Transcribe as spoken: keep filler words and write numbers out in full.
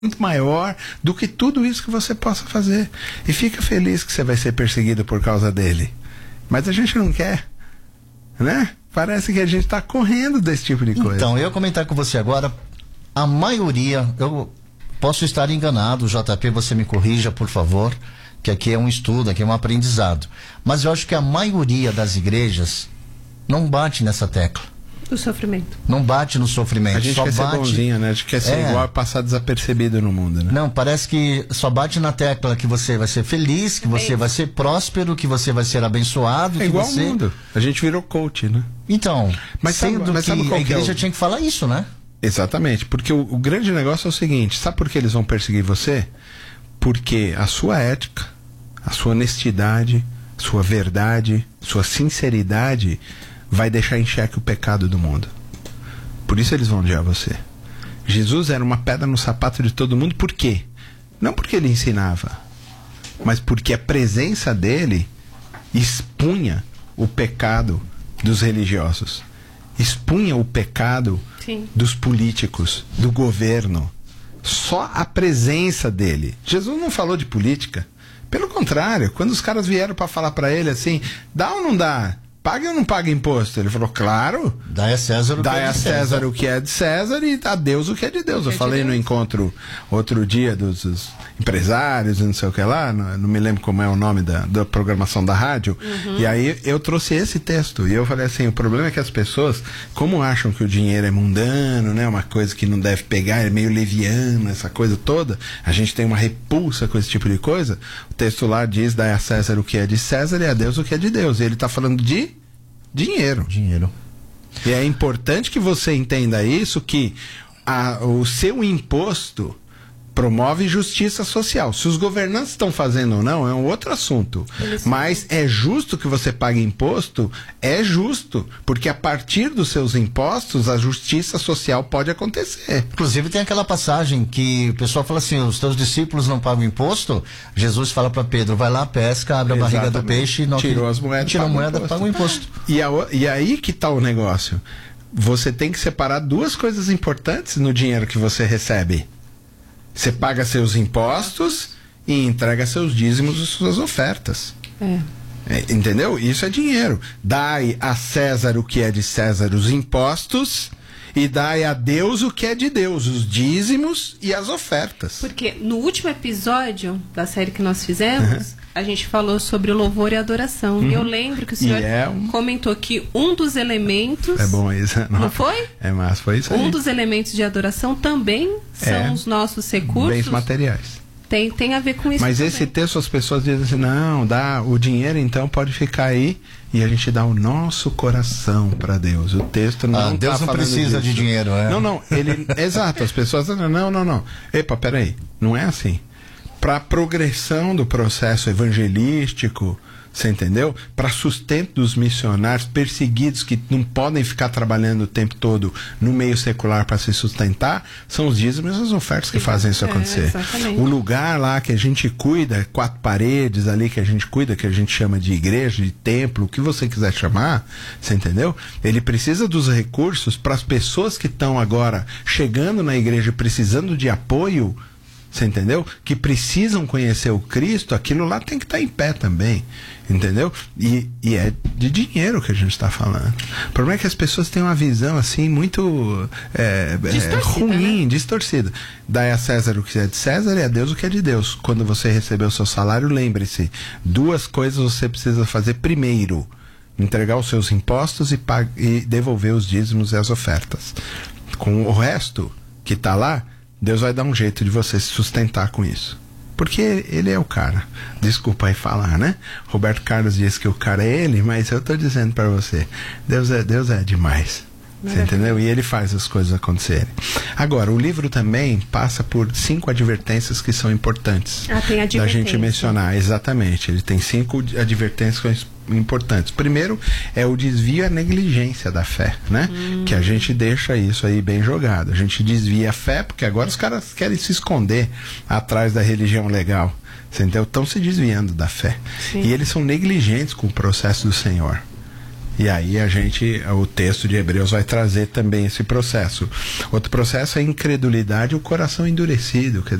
muito maior do que tudo isso que você possa fazer. E fica feliz que você vai ser perseguido por causa dele. Mas a gente não quer, né? Parece que a gente está correndo desse tipo de coisa. Então, eu ia comentar com você agora, a maioria, eu posso estar enganado, J P, você me corrija, por favor, que aqui é um estudo, aqui é um aprendizado. Mas eu acho que a maioria das igrejas não bate nessa tecla. O sofrimento. Não bate no sofrimento. A gente só quer bate... ser bonzinho, né? A gente quer ser é. igual a passar desapercebido no mundo, né? Não, parece que só bate na tecla que você vai ser feliz, que você vai ser próspero, que você vai ser abençoado. É que igual você... ao mundo. A gente virou coach, né? Então, mas sendo sabe, mas que sabe qual a igreja que é o... tinha que falar isso, né? Exatamente, porque o, o grande negócio é o seguinte, sabe por que eles vão perseguir você? Porque a sua ética, a sua honestidade, sua verdade, sua sinceridade vai deixar em xeque o pecado do mundo. Por isso eles vão odiar você. Jesus era uma pedra no sapato de todo mundo, por quê? Não porque ele ensinava, mas porque a presença dele expunha o pecado dos religiosos, expunha o pecado Sim. dos políticos, do governo. Só a presença dele. Jesus não falou de política. Pelo contrário, quando os caras vieram para falar para ele assim, dá ou não dá? Paga ou não paga imposto? Ele falou, claro. Dá a César o que é de César. César o que é de César e a Deus o que é de Deus. Eu falei no encontro outro dia dos, dos empresários e não sei o que lá, não, não me lembro como é o nome da, da programação da rádio, uhum. E aí eu trouxe esse texto e eu falei assim, o problema é que as pessoas, como acham que o dinheiro é mundano, né, uma coisa que não deve pegar, é meio leviano, essa coisa toda, a gente tem uma repulsa com esse tipo de coisa. O texto lá diz, dá a César o que é de César e a Deus o que é de Deus. E ele está falando de dinheiro. Dinheiro. E é importante que você entenda isso, que a, o seu imposto promove justiça social. Se os governantes estão fazendo ou não, é um outro assunto. Eles Mas é justo que você pague imposto? É justo, porque a partir dos seus impostos, a justiça social pode acontecer. Inclusive tem aquela passagem que o pessoal fala assim, os teus discípulos não pagam imposto, Jesus fala para Pedro, vai lá, pesca, abre a Exatamente. barriga do peixe, não tirou as moedas, tira a moeda, imposto. paga o imposto. E, a, e aí que está o negócio. Você tem que separar duas coisas importantes no dinheiro que você recebe. Você paga seus impostos e entrega seus dízimos e suas ofertas. É. É, entendeu? Isso é dinheiro. Dai a César o que é de César, os impostos, e dai a Deus o que é de Deus, os dízimos e as ofertas. Porque no último episódio da série que nós fizemos, uhum. a gente falou sobre o louvor e a adoração. Uhum. E eu lembro que o senhor é um... comentou que um dos elementos... É bom isso. Não, não foi? É, mas foi isso aí. Um dos elementos de adoração também são é, os nossos recursos. Bens materiais. Tem, tem a ver com isso. Mas também. Esse texto as pessoas dizem assim, não, dá o dinheiro então pode ficar aí e a gente dá o nosso coração para Deus. O texto não ah, Deus tá não precisa disso. de dinheiro, é? Não, não, ele, exato, as pessoas dizem, não, não, não. Epa, peraí, não é assim. Para a progressão do processo evangelístico, você entendeu? Para sustento dos missionários perseguidos que não podem ficar trabalhando o tempo todo no meio secular para se sustentar, são os dízimos e as ofertas que fazem isso acontecer. É, o lugar lá que a gente cuida, quatro paredes ali que a gente cuida, que a gente chama de igreja, de templo, o que você quiser chamar, você entendeu? Ele precisa dos recursos para as pessoas que estão agora chegando na igreja precisando de apoio. Você entendeu? Que precisam conhecer o Cristo, aquilo lá tem que estar em pé também. Entendeu? E, e é de dinheiro que a gente está falando. O problema é que as pessoas têm uma visão assim muito é, é, ruim, né? distorcida. Dai a César o que é de César e a Deus o que é de Deus. Quando você receber o seu salário, lembre-se, duas coisas você precisa fazer primeiro: entregar os seus impostos e, e devolver os dízimos e as ofertas. Com o resto que está lá, Deus vai dar um jeito de você se sustentar com isso. Porque ele é o cara. Desculpa aí falar, né? Roberto Carlos disse que o cara é ele, mas eu tô dizendo para você, Deus é, Deus é demais. Você é. entendeu? E ele faz as coisas acontecerem. Agora, o livro também passa por cinco advertências que são importantes ah, tem da gente mencionar. Exatamente. Ele tem cinco advertências importantes. Primeiro é o desvio e a negligência da fé, né? Hum. Que a gente deixa isso aí bem jogado. A gente desvia a fé porque agora os caras querem se esconder atrás da religião legal. Você entendeu? Estão se desviando da fé. Sim. E eles são negligentes com o processo do Senhor. E aí a gente, o texto de Hebreus vai trazer também esse processo. Outro processo é a incredulidade e o coração endurecido.